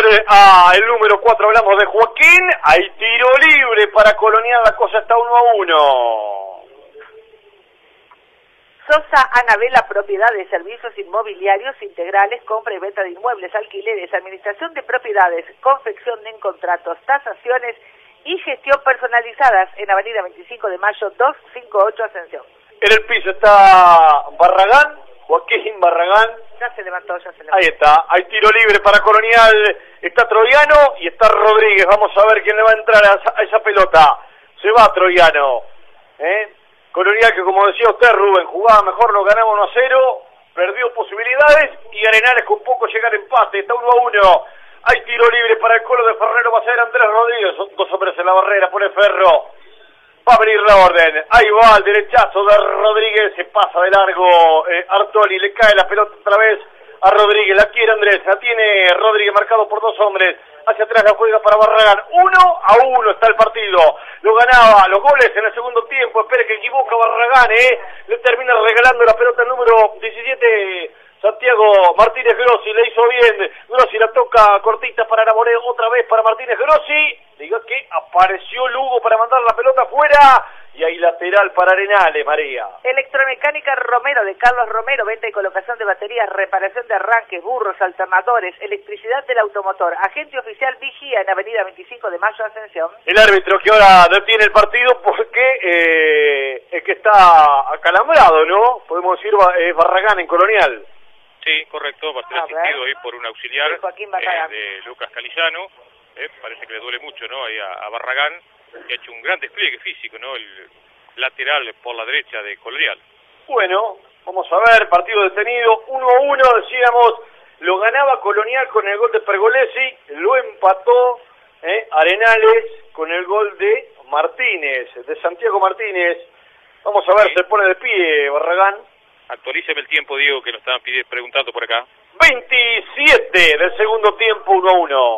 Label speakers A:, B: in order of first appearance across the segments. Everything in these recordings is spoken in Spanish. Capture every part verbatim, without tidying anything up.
A: ver a el número cuatro, hablamos de Joaquín. Hay tiro libre para Colonial, la cosa está uno a uno.
B: Sosa Anabela, propiedad de servicios inmobiliarios integrales, compra y venta de inmuebles, alquileres, administración de propiedades, confección en contratos, tasaciones y gestión personalizadas en Avenida veinticinco de Mayo doscientos cincuenta y ocho Ascensión.
A: En el piso está Barragán, Joaquín Barragán.
B: Ya se levantó, ya se levantó.
A: Ahí está, hay tiro libre para Colonial, está Troyano y está Rodríguez. Vamos a ver quién le va a entrar a esa, a esa pelota. Se va Troyano, ¿eh? Colonial que, como decía usted, Rubén, jugaba mejor, lo ganamos uno a cero, perdió posibilidades y Arenales con poco llega al empate, está uno a uno. Hay tiro libre para el Colo de Ferrero, va a ser Andrés Rodríguez, son dos hombres en la barrera, pone Ferro. Va a venir la orden, ahí va el derechazo de Rodríguez, se pasa de largo eh, Artoli, le cae la pelota otra vez a Rodríguez, la quiere Andrés, la tiene Rodríguez marcado por dos hombres, hacia atrás la juega para Barragán, uno a uno está el partido, lo ganaba, los goles en el segundo tiempo, espere que equivoca Barragán, eh, le termina regalando la pelota el número diecisiete, Santiago Martínez Grossi, le hizo bien, Grossi la toca cortita para Araboré, otra vez para Martínez Grossi, diga que apareció Lugo para mandar la pelota afuera, y ahí lateral para Arenales, María.
B: Electromecánica Romero, de Carlos Romero, venta y colocación de baterías, reparación de arranques, burros, alternadores, electricidad del automotor, agente oficial Vigía en Avenida veinticinco de Mayo Ascensión.
A: El árbitro que ahora detiene el partido porque eh, es que está acalambrado, ¿no? Podemos decir, es Barragán en Colonial.
C: Sí, correcto, va a ser
B: Ah,
C: asistido ahí por un auxiliar
B: eh,
C: de Lucas Calillano, eh, parece que le duele mucho, ¿no? Ahí a, a Barragán, que ha hecho un gran despliegue físico, ¿no? El lateral por la derecha de Colonial.
A: Bueno, vamos a ver, partido detenido, uno a uno, decíamos, lo ganaba Colonial con el gol de Pergolesi, lo empató eh, Arenales con el gol de Martínez, de Santiago Martínez. Vamos a ver, sí. Se pone de pie Barragán.
C: Actualíceme el tiempo, Diego, que lo estaban pidiendo, preguntando por acá.
A: veintisiete del segundo tiempo, uno a uno.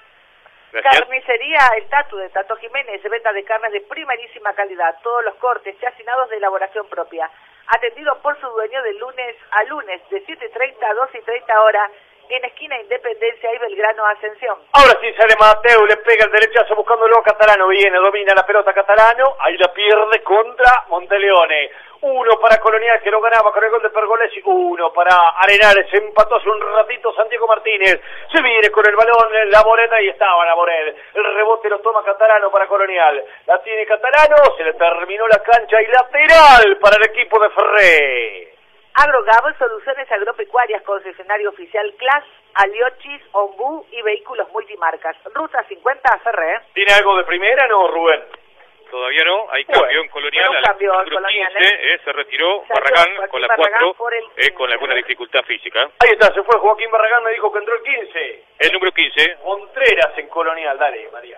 C: Gracias.
B: Carnicería El Tatu de Tato Jiménez, venta de carnes de primerísima calidad, todos los cortes y hacinados de elaboración propia. Atendido por su dueño de lunes a lunes, de siete y treinta a doce y treinta horas, en esquina Independencia y Belgrano Ascensión.
A: Ahora sí sale Mateo, le pega el derechazo buscándolo a Catalano, viene, domina la pelota Catalano, ahí la pierde contra Monteleone. Uno para Colonial que lo ganaba con el gol de Pergolesi, uno para Arenales, empató hace un ratito Santiago Martínez, se viene con el balón Laboret, ahí estaba Laboret, el rebote lo toma Catalano para Colonial, la tiene Catalano, se le terminó la cancha y lateral para el equipo de Ferré.
B: Agrogabo, soluciones agropecuarias, concesionario oficial Class, Aliochis, Ombú y vehículos multimarcas. Ruta cincuenta a Ferré.
A: ¿Tiene algo de primera, no, Rubén?
C: Todavía no, hay cambio bueno, en Colonial,
B: bueno, cambio
C: al número
B: Colonial,
C: quince,
B: ¿eh?
C: Eh, se retiró
B: Salió
C: Barragán
B: Joaquín
C: con la
B: Barragán
C: cuatro,
B: el
C: eh, con alguna dificultad física.
A: Ahí está, se fue Joaquín Barragán, me dijo que entró el quince.
C: El número quince.
A: Contreras en Colonial, dale, María.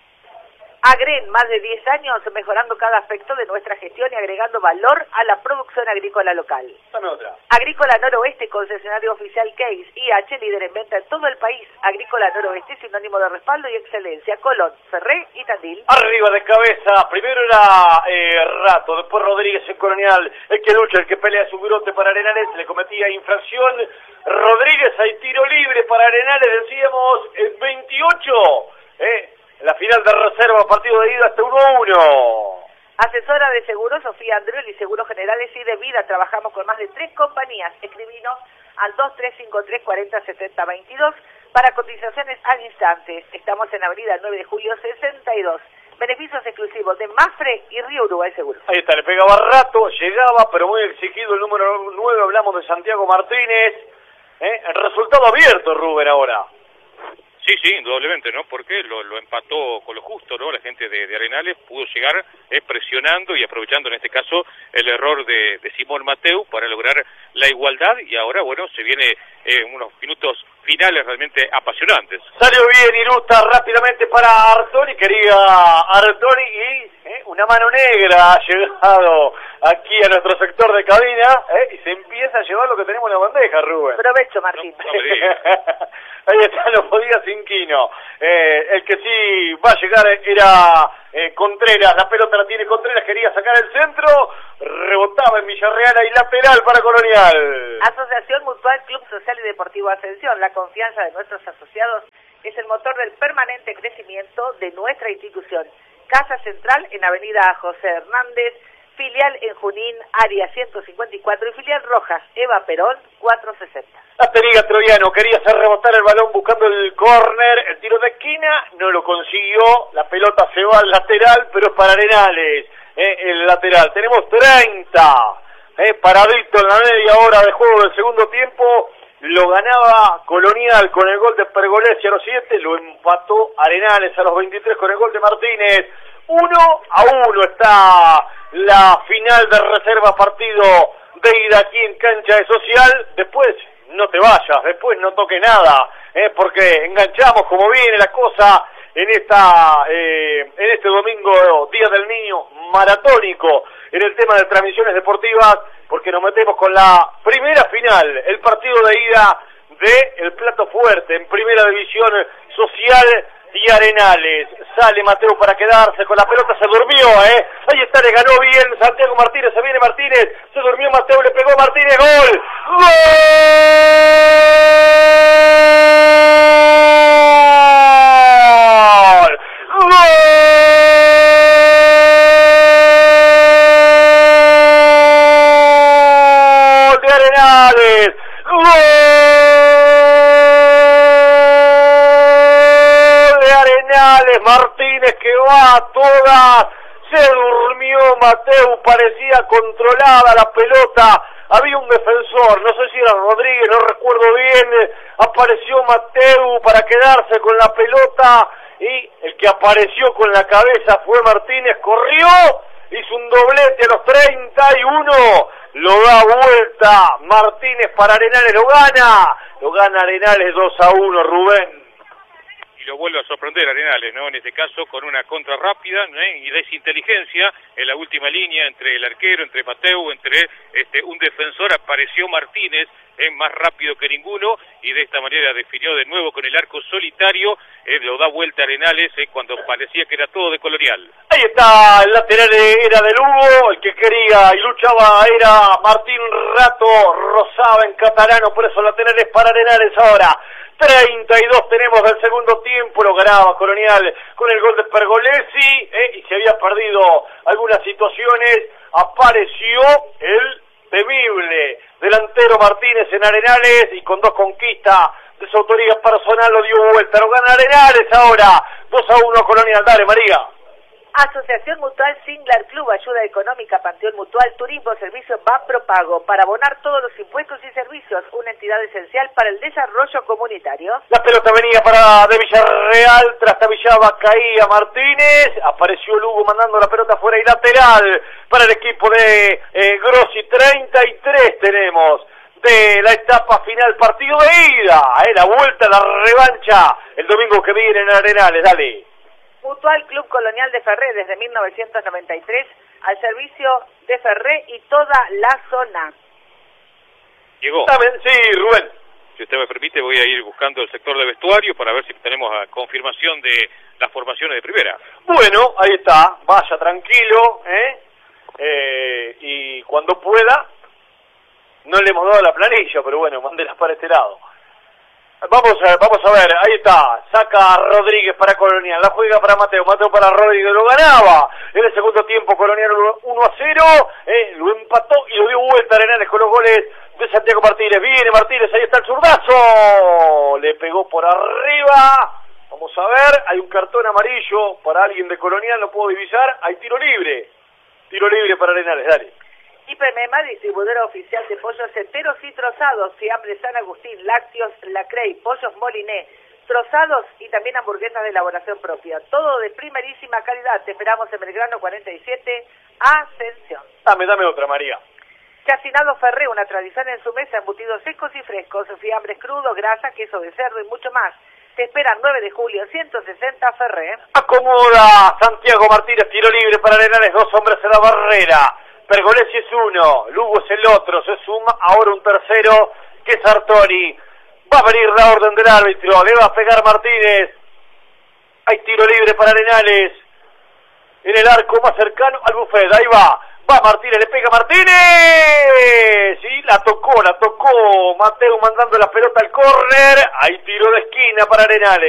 B: Agren, más de diez años mejorando cada aspecto de nuestra gestión y agregando valor a la producción agrícola local.
A: Dame otra.
B: Agrícola Noroeste, concesionario oficial Case, I H, líder en venta en todo el país. Agrícola Noroeste, sinónimo de respaldo y excelencia. Colón, Ferré y Tandil.
A: Arriba de cabeza, primero era eh, Rato, después Rodríguez en Colonial, el que lucha, el que pelea su brote para Arenales, le cometía infracción. Rodríguez, hay tiro libre para Arenales, decíamos, el veintiocho, eh. La final de reserva, partido de ida hasta uno a uno.
B: Asesora de seguros, Sofía Andrelli, Seguros Generales y de Vida. Trabajamos con más de tres compañías. Escribinos al dos tres cinco tres, cuatro cero siete cero dos dos para cotizaciones al instante. Estamos en Avenida nueve de julio sesenta y dos. Beneficios exclusivos de Mafre y Río Uruguay Seguros.
A: Ahí está, le pegaba rato, llegaba, pero muy exigido el número nueve. Hablamos de Santiago Martínez. ¿Eh? El resultado abierto, Rubén, ahora.
C: Sí, sí, indudablemente, ¿no? Porque lo, lo empató con lo justo, ¿no? La gente de, de Arenales pudo llegar eh, presionando y aprovechando en este caso el error de, de Simón Mateu para lograr la igualdad y ahora, bueno, se viene eh, unos minutos finales realmente apasionantes.
A: Salió bien Irusta rápidamente para Artoni, quería Artoni y eh, una mano negra ha llegado aquí a nuestro sector de cabina eh, y se empieza a llevar lo que tenemos en la bandeja, Rubén.
B: Provecho, Martín.
C: No, no me digas.
A: Ahí está, no podía Cinquino. Eh, el que sí va a llegar era eh, Contreras, la pelota la tiene Contreras, quería sacar el centro, rebotaba en Villarreal y lateral para Colonial.
B: Asociación Mutual Club Social y Deportivo Ascensión, la confianza de nuestros asociados es el motor del permanente crecimiento de nuestra institución. Casa Central en Avenida José Hernández, filial en Junín, área ciento cincuenta y cuatro, y filial Rojas, Eva Perón, cuatrocientos sesenta.
A: Asteriga Troyano quería hacer rebotar el balón buscando el córner, el tiro de esquina, no lo consiguió, la pelota se va al lateral, pero es para Arenales, eh, el lateral. Tenemos treinta, eh, paradito en la media hora de juego del segundo tiempo, lo ganaba Colonial con el gol de Pergolesi a los siete, lo empató Arenales a los veintitrés con el gol de Martínez. Uno a uno está la final de reserva, partido de ida aquí en cancha de Social. Después no te vayas, después no toques nada, eh, porque enganchamos como viene la cosa en esta eh, en este domingo, Día del Niño, maratónico en el tema de transmisiones deportivas, porque nos metemos con la primera final, el partido de ida de el plato fuerte en primera división, Social y Arenales. Sale Mateo para quedarse con la pelota, se durmió, eh. Ahí está, le ganó bien Santiago Martínez, se viene Martínez, se durmió Mateo, le pegó Martínez, gol. ¡Gol! ¡Gol! De Arenales. ¡Gol! Martínez que va a todas, se durmió Mateu, parecía controlada la pelota, había un defensor, no sé si era Rodríguez, no recuerdo bien, apareció Mateu para quedarse con la pelota y el que apareció con la cabeza fue Martínez, corrió, hizo un doblete a los treinta y uno, lo da vuelta Martínez para Arenales, lo gana, lo gana Arenales dos a uno, Rubén.
C: Y lo vuelve a sorprender Arenales, ¿no? En este caso con una contra rápida, ¿no? Y desinteligencia en la última línea entre el arquero, entre Mateu, entre este un defensor, apareció Martínez, es más rápido que ninguno, y de esta manera definió de nuevo con el arco solitario, eh, lo da vuelta Arenales eh, cuando parecía que era todo de Colonial.
A: Ahí está, el lateral era de Lugo, el que quería y luchaba era Martín Rato, rozaba en catalano, por eso laterales para Arenales ahora. treinta y dos tenemos del segundo tiempo, lo ganaba Colonial con el gol de Pergolesi, eh, y se había perdido algunas situaciones, apareció el temible delantero Martínez en Arenales y con dos conquistas de su autoría personal lo dio vuelta, lo gana Arenales ahora, dos a uno Colonial. Dale, María.
B: Asociación Mutual Singlar Club, ayuda económica, Panteón Mutual, turismo, servicio va propago, para abonar todos los impuestos y servicios, una entidad esencial para el desarrollo comunitario.
A: La pelota venía para de Villarreal, trastabillaba, caía Martínez, apareció Lugo mandando la pelota fuera y lateral para el equipo de eh, Grossi. Treinta y tres tenemos de la etapa final, partido de ida, eh, la vuelta, la revancha, el domingo que viene en Arenales. Dale.
B: Mutual Club Colonial de Ferré, desde mil novecientos noventa y tres, al servicio de Ferré y toda la zona.
C: Llegó.
A: Sí, Rubén.
C: Si usted me permite, voy a ir buscando el sector de vestuario para ver si tenemos confirmación de las formaciones de primera.
A: Bueno, ahí está, vaya tranquilo, ¿eh? Eh, y cuando pueda, no le hemos dado la planilla, pero bueno, mándelas para este lado. Vamos a, vamos a ver, ahí está, saca Rodríguez para Colonial, la juega para Mateo, Mateo para Rodríguez, lo ganaba en el segundo tiempo, Colonial uno a cero, eh, lo empató y lo dio vuelta Arenales con los goles de Santiago Martínez. Viene Martínez, ahí está el zurdazo, le pegó por arriba, vamos a ver, hay un cartón amarillo para alguien de Colonial, no puedo divisar, hay tiro libre, tiro libre para Arenales, dale.
B: Hipermema, distribuidora oficial de pollos enteros y trozados, Fiambre San Agustín, lácteos Lacrey, pollos Moliné, trozados y también hamburguesas de elaboración propia. Todo de primerísima calidad. Te esperamos en Belgrano cuarenta y siete, Ascensión.
A: Dame, dame otra, María.
B: Chacinado Ferré, una tradición en su mesa, embutidos secos y frescos, fiambres crudos, grasa, queso de cerdo y mucho más. Te esperan nueve de julio, ciento sesenta Ferré.
A: Acomoda Santiago Martínez, tiro libre para Arenales, dos hombres en la barrera. Pergolesi es uno, Lugo es el otro, se suma ahora un tercero que es Artoni. Va a venir la orden del árbitro, le va a pegar Martínez. Hay tiro libre para Arenales en el arco más cercano al buffet, ahí va. Va Martínez, le pega Martínez. Sí, la tocó, la tocó Mateo mandando la pelota al córner. Hay tiro de esquina para Arenales.